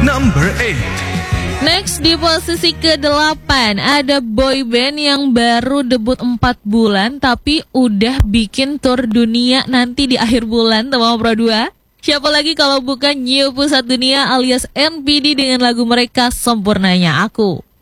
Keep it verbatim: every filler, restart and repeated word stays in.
Number eight. Next di posisi kedelapan ada boy band yang baru debut empat bulan tapi udah bikin tour dunia nanti di akhir bulan, teman Pro dua. Siapa lagi kalau bukan New Pusat Dunia alias N P D dengan lagu mereka Sempurnanya Aku.